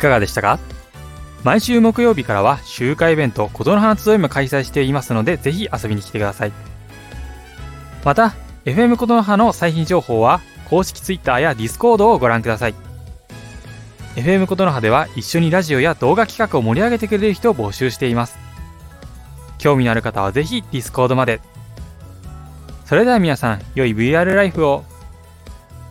かがでしたか？毎週木曜日からは集会イベント琴の葉集いも開催していますので、ぜひ遊びに来てください。また FM 琴の葉の最新情報は公式 Twitter や Discord をご覧ください。 FM 琴の葉では一緒にラジオや動画企画を盛り上げてくれる人を募集しています。興味のある方はぜひ Discord まで。それでは皆さん、良い VR ライフを。